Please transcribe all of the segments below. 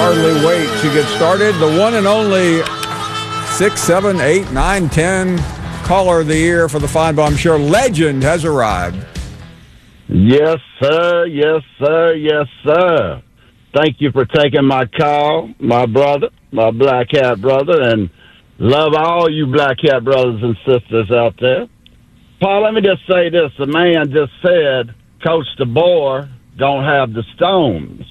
hardly wait to get started. The one and only 6, 7, 8, 9, 10 caller of the year for the Feinbaum Show legend has arrived. Yes, sir. Yes, sir. Yes, sir. Thank you for taking my call, my brother, my Black Hat brother, and love all you Black Hat brothers and sisters out there. Paul, let me just say this. The man just said Coach DeBoer don't have the stones.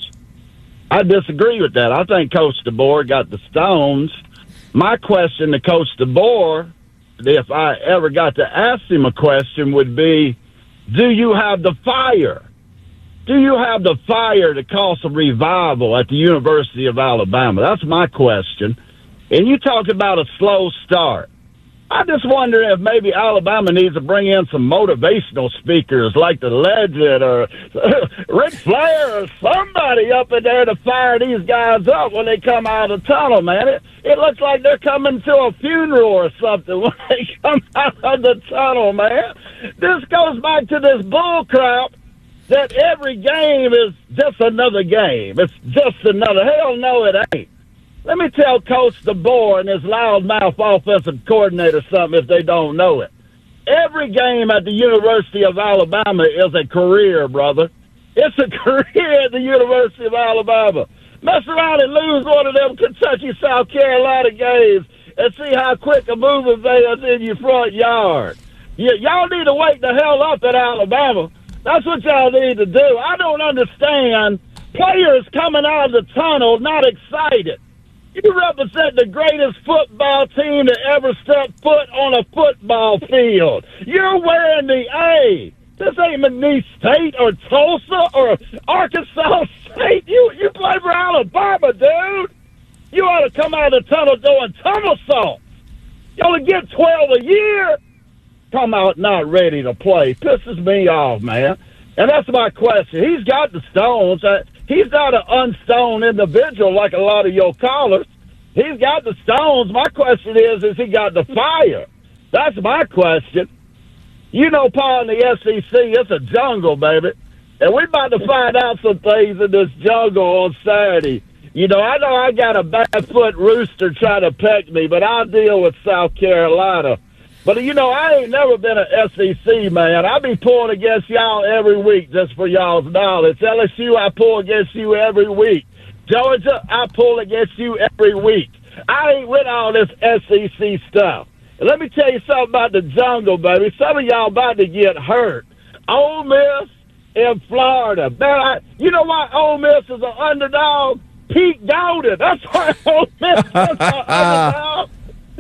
I disagree with that. I think Coach DeBoer got the stones. My question to Coach DeBoer, if I ever got to ask him a question, would be, do you have the fire? Do you have the fire to cause a revival at the University of Alabama? That's my question. And you talk about a slow start. I just wonder if maybe Alabama needs to bring in some motivational speakers like the legend or Ric Flair or somebody up in there to fire these guys up when they come out of the tunnel, man. It looks like they're coming to a funeral or something when they come out of the tunnel, man. This goes back to this bull crap that every game is just another game. It's just another. Hell no, it ain't. Let me tell Coach DeBoer and his loudmouth offensive coordinator something if they don't know it. Every game at the University of Alabama is a career, brother. It's a career at the University of Alabama. Mess around and lose one of them Kentucky, South Carolina games and see how quick a moving is in your front yard. Y'all need to wake the hell up at Alabama. That's what y'all need to do. I don't understand players coming out of the tunnel not excited. You represent the greatest football team to ever step foot on a football field. You're wearing the A. This ain't McNeese State or Tulsa or Arkansas State. You play for Alabama, dude. You ought to come out of the tunnel doing somersaults. You only get 12 a year. Come out not ready to play. Pisses me off, man. And that's my question. He's got the stones. He's not an unstoned individual like a lot of your callers. He's got the stones. My question is he got the fire? That's my question. You know, Paul, in the SEC, it's a jungle, baby. And we're about to find out some things in this jungle on Saturday. You know I got a barefoot rooster trying to peck me, but I'll deal with South Carolina. But, you know, I ain't never been an SEC man. I be pulling against y'all every week just for y'all's knowledge. LSU, I pull against you every week. Georgia, I pull against you every week. I ain't with all this SEC stuff. And let me tell you something about the jungle, baby. Some of y'all about to get hurt. Ole Miss in Florida. Man, you know why Ole Miss is an underdog? Pete Golding. That's why Ole Miss is an underdog.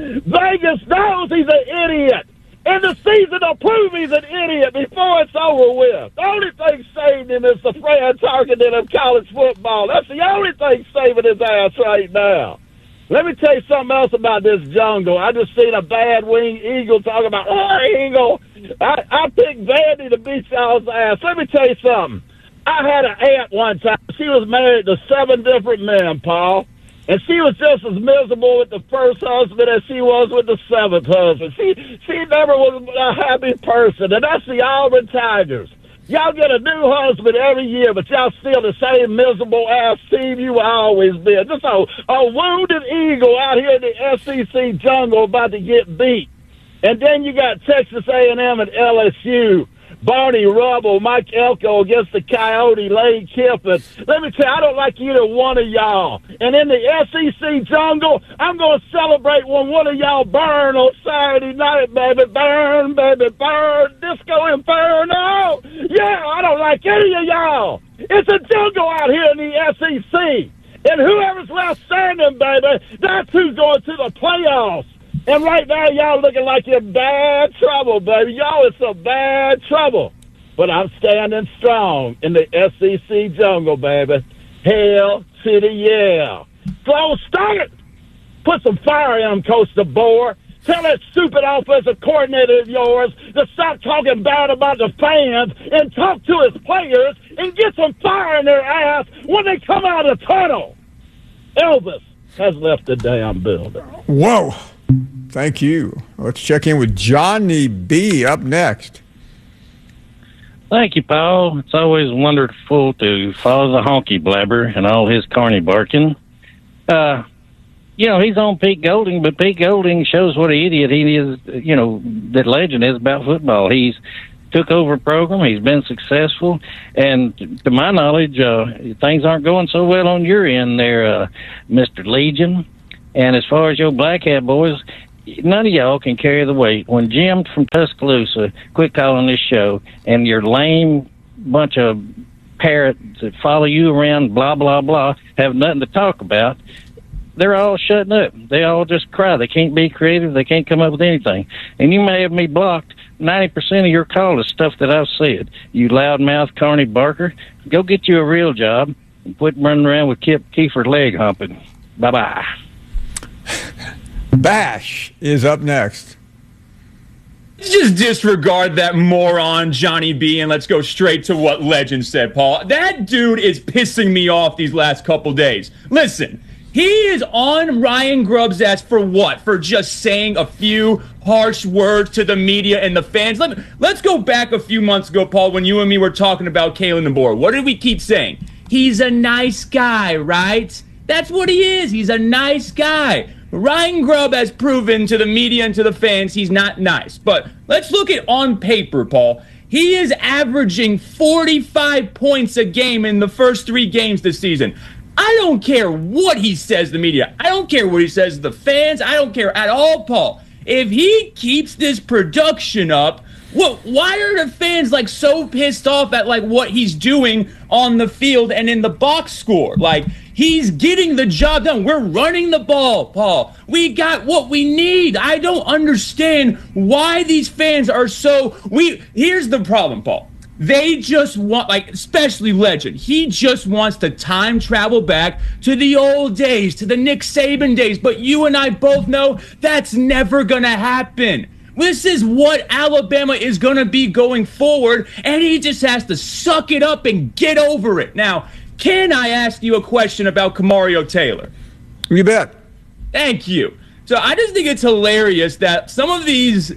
Vegas knows he's an idiot. And the season will prove he's an idiot before it's over with. The only thing saving him is the Fran Tarkenton of college football. That's the only thing saving his ass right now. Let me tell you something else about this jungle. I just seen a bad wing eagle talking about, eagle. I picked Vandy to beat y'all's ass. Let me tell you something. I had an aunt one time. She was married to 7 different men, Paul. And she was just as miserable with the first husband as she was with the 7th husband. She never was a happy person. And that's the Auburn Tigers. Y'all get a new husband every year, but y'all still the same miserable-ass team you always been. Just a wounded eagle out here in the SEC jungle about to get beat. And then you got Texas A&M and LSU. Barney Rubble, Mike Elko against the Coyote, Lane Kiffin. Let me tell you, I don't like either one of y'all. And in the SEC jungle, I'm going to celebrate when one of y'all burn on Saturday night, baby. Burn, baby, burn. Disco Inferno. Yeah, I don't like any of y'all. It's a jungle out here in the SEC. And whoever's left standing, baby, that's who's going to the playoffs. And right now, y'all looking like you're in bad trouble, baby. Y'all in some bad trouble. But I'm standing strong in the SEC jungle, baby. Hell to the yeah. Slow start. Put some fire in him, Coach DeBoer. Tell that stupid offensive coordinator of yours to stop talking bad about the fans and talk to his players and get some fire in their ass when they come out of the tunnel. Elvis has left the damn building. Whoa. Thank you. Let's check in with Johnny B. up next. Thank you, Paul. It's always wonderful to follow the honky blabber and all his carny barking. He's on Pete Golding, but Pete Golding shows what an idiot he is, that Legend is about football. He's took over a program. He's been successful. And to my knowledge, things aren't going so well on your end there, Mr. Legion. And as far as your Black Hat boys, none of y'all can carry the weight. When Jim from Tuscaloosa quit calling this show and your lame bunch of parrots that follow you around, blah, blah, blah, have nothing to talk about, they're all shutting up. They all just cry. They can't be creative. They can't come up with anything. And you may have me blocked. 90% of your call is stuff that I've said. You loudmouth Carney Barker, go get you a real job and quit running around with Kiefer leg humping. Bye-bye. Bash is up next. Just disregard that moron Johnny B and let's go straight to what Legend said, Paul. That dude is pissing me off these last couple days. Listen, he is on Ryan Grubb's ass for what? For just saying a few harsh words to the media and the fans. Let's go back a few months ago, Paul, when you and me were talking about Kalen DeBoer. What did we keep saying? He's a nice guy, right? That's what he is. He's a nice guy. Ryan Grubb has proven to the media and to the fans he's not nice. But let's look at on paper, Paul. He is averaging 45 points a game in the first 3 games this season. I don't care what he says to the media. I don't care what he says to the fans. I don't care at all, Paul. If he keeps this production up, why are the fans so pissed off at what he's doing on the field and in the box score? He's getting the job done. We're running the ball, Paul. We got what we need. I don't understand why these fans are so... Here's the problem, Paul. They just want, especially Legend, he just wants to time travel back to the old days, to the Nick Saban days. But you and I both know that's never going to happen. This is what Alabama is going to be going forward, and he just has to suck it up and get over it. Now, can I ask you a question about Kamario Taylor? You bet. Thank you. So I just think it's hilarious that some of these